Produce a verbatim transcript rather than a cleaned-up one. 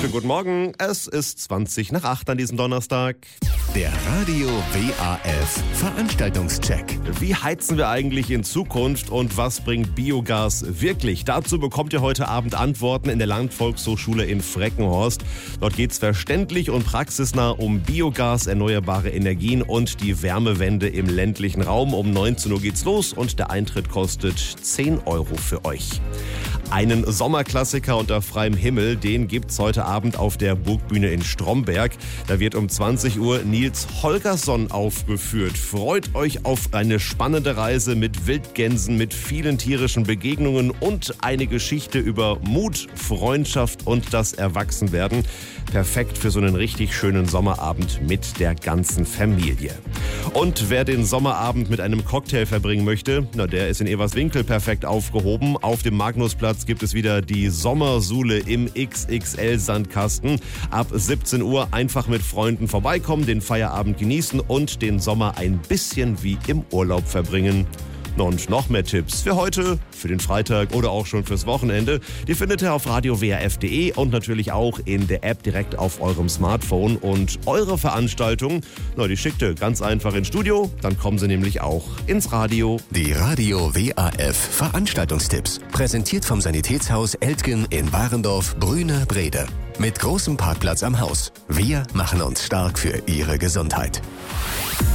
Schönen guten Morgen. Es ist zwanzig nach acht an diesem Donnerstag. Der Radio W A F Veranstaltungscheck. Wie heizen wir eigentlich in Zukunft und was bringt Biogas wirklich? Dazu bekommt ihr heute Abend Antworten in der Landvolkshochschule in Freckenhorst. Dort geht es verständlich und praxisnah um Biogas, erneuerbare Energien und die Wärmewende im ländlichen Raum. Um neunzehn Uhr geht's los und der Eintritt kostet zehn Euro für euch. Einen Sommerklassiker unter freiem Himmel, den gibt's heute Abend auf der Burgbühne in Stromberg. Da wird um zwanzig Uhr Nils Holgersson aufgeführt. Freut euch auf eine spannende Reise mit Wildgänsen, mit vielen tierischen Begegnungen und eine Geschichte über Mut, Freundschaft und das Erwachsenwerden. Perfekt für so einen richtig schönen Sommerabend mit der ganzen Familie. Und wer den Sommerabend mit einem Cocktail verbringen möchte, na, der ist in Everswinkel perfekt aufgehoben. Auf dem Magnusplatz gibt es wieder die Sommersuhle im X X L-Sandkasten. Ab siebzehn Uhr einfach mit Freunden vorbeikommen, den Feierabend genießen und den Sommer ein bisschen wie im Urlaub verbringen. Und noch mehr Tipps für heute, für den Freitag oder auch schon fürs Wochenende, die findet ihr auf radio w a f punkt de und natürlich auch in der App direkt auf eurem Smartphone. Und eure Veranstaltung, na, die schickt ihr ganz einfach ins Studio, dann kommen sie nämlich auch ins Radio. Die Radio W A F Veranstaltungstipps, präsentiert vom Sanitätshaus Eltgen in Warendorf, Brüne, Brede. Mit großem Parkplatz am Haus. Wir machen uns stark für Ihre Gesundheit.